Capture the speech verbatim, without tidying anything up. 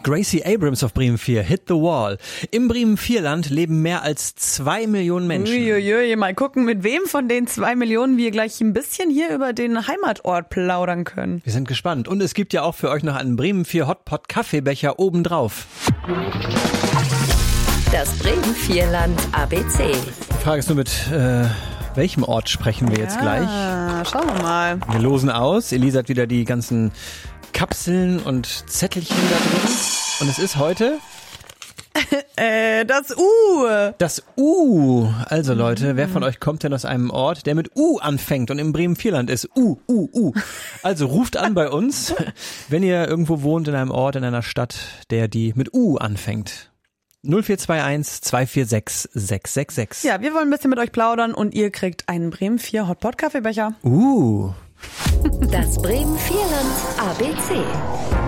Gracie Abrams auf Bremen vier, Hit the Wall. Im Bremen vier Land leben mehr als zwei Millionen Menschen. Uiuiui, mal gucken, mit wem von den zwei Millionen wir gleich ein bisschen hier über den Heimatort plaudern können. Wir sind gespannt. Und es gibt ja auch für euch noch einen Bremen vier Hotpot Kaffeebecher obendrauf. Das Bremen vier Land A B C. Die Frage ist nur, mit äh, welchem Ort sprechen wir jetzt gleich? Ah, schauen wir mal. Wir losen aus. Elisa hat wieder die ganzen Kapseln und Zettelchen da drin. Und es ist heute äh, das U. das U. Also Leute, wer von euch kommt denn aus einem Ort, der mit U anfängt und im Bremen vier Land ist? U, U, U. Also ruft an bei uns, wenn ihr irgendwo wohnt in einem Ort, in einer Stadt, der die mit U anfängt. null vier zwei eins zwei vier sechs sechs sechs sechs. Ja, wir wollen ein bisschen mit euch plaudern und ihr kriegt einen Bremen vier Hotpot Kaffeebecher. Uh. Das Bremen vier Land A B C.